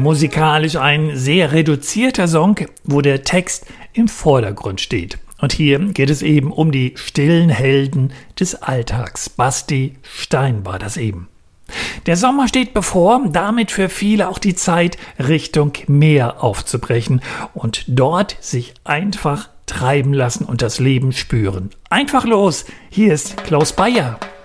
Musikalisch ein sehr reduzierter Song, wo der Text im Vordergrund steht. Und hier geht es eben um die stillen Helden des Alltags. Basti Stein war das eben. Der Sommer steht bevor, damit für viele auch die Zeit, Richtung Meer aufzubrechen und dort sich einfach treiben lassen und das Leben spüren. Einfach los, hier ist Klaus Bayer.